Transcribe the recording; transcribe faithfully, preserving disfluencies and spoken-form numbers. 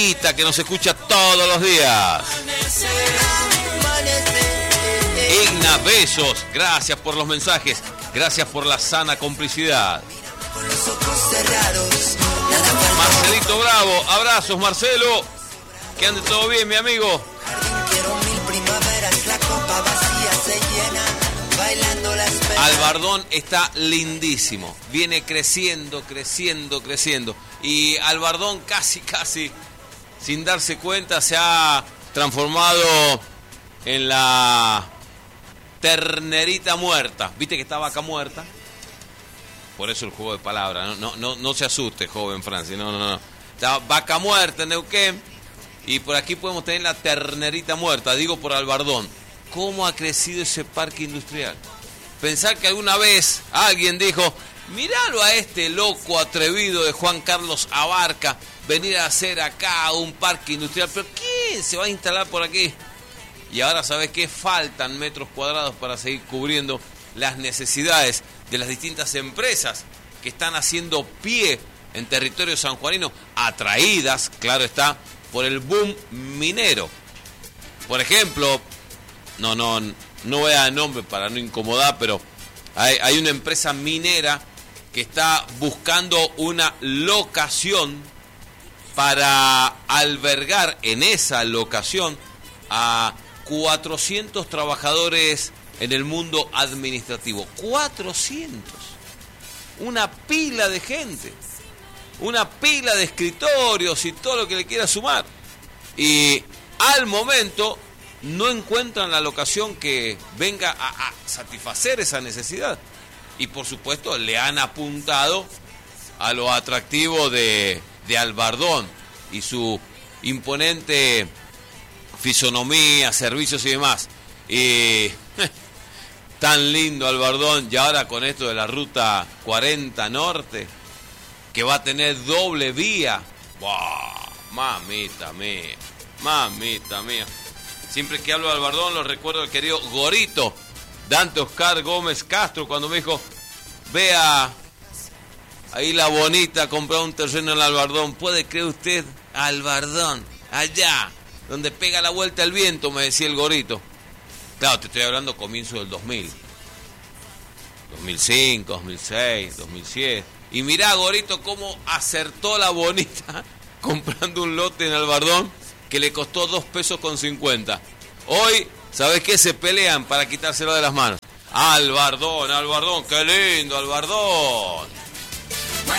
que nos escucha todos los días. Igna, besos, gracias por los mensajes, gracias por la sana complicidad. Marcelito Bravo, abrazos Marcelo, que ande todo bien mi amigo. Albardón está lindísimo, viene creciendo, creciendo, creciendo y Albardón casi, casi sin darse cuenta se ha transformado en la ternerita muerta. ¿Viste que está vaca muerta? Por eso el juego de palabras. No, no, no, no se asuste, joven Francis. No, no, no. Está vaca muerta en Neuquén. Y por aquí podemos tener la ternerita muerta. Digo por Albardón. ¿Cómo ha crecido ese parque industrial? Pensar que alguna vez alguien dijo: míralo a este loco atrevido de Juan Carlos Abarca venir a hacer acá un parque industrial. ¿Pero quién se va a instalar por aquí? Y ahora, ¿sabes qué? Faltan metros cuadrados para seguir cubriendo las necesidades de las distintas empresas que están haciendo pie en territorio sanjuanino, atraídas, claro está, por el boom minero. Por ejemplo, no, no, no voy a dar nombre para no incomodar, pero hay, hay una empresa minera que está buscando una locación para albergar en esa locación a cuatrocientos trabajadores en el mundo administrativo. cuatrocientos. Una pila de gente. Una pila de escritorios y todo lo que le quiera sumar. Y al momento no encuentran la locación que venga a, a satisfacer esa necesidad. Y por supuesto le han apuntado a lo atractivo de, de Albardón y su imponente fisonomía, servicios y demás. Y tan lindo Albardón, y ahora con esto de la ruta cuarenta Norte, que va a tener doble vía. ¡Wow! Mamita mía, mamita mía. Siempre que hablo de Albardón lo recuerdo al querido Gorito, Dante Oscar Gómez Castro, cuando me dijo: vea ahí la bonita, comprar un terreno en Albardón. ¿Puede creer usted? Albardón, allá donde pega la vuelta el viento, me decía el Gorito. Claro, te estoy hablando comienzo del dos mil. dos mil cinco, dos mil seis, dos mil siete. Y mirá, Gorito, cómo acertó la bonita comprando un lote en Albardón que le costó dos pesos con cincuenta. Hoy, ¿sabes qué? Se pelean para quitárselo de las manos. Albardón, Albardón, qué lindo, Albardón.